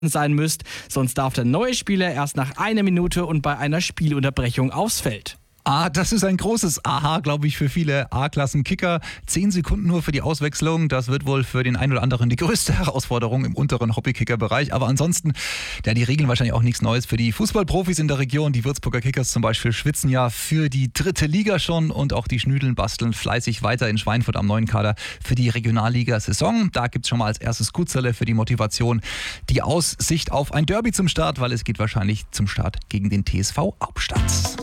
sein müsst, sonst darf der neue Spieler erst nach 1 Minute und bei einer Spielunterbrechung aufs Feld. Das ist ein großes Aha, glaube ich, für viele A-Klassen-Kicker. 10 Sekunden nur für die Auswechslung. Das wird wohl für den einen oder anderen die größte Herausforderung im unteren Hobbykicker-Bereich. Aber ansonsten, die Regeln wahrscheinlich auch nichts Neues für die Fußballprofis in der Region. Die Würzburger Kickers zum Beispiel schwitzen ja für die 3. Liga schon und auch die Schnüdeln basteln fleißig weiter in Schweinfurt am neuen Kader für die Regionalliga-Saison. Da gibt es schon mal als erstes Kutzerle für die Motivation die Aussicht auf ein Derby zum Start, weil es geht wahrscheinlich zum Start gegen den TSV Hauptstadt.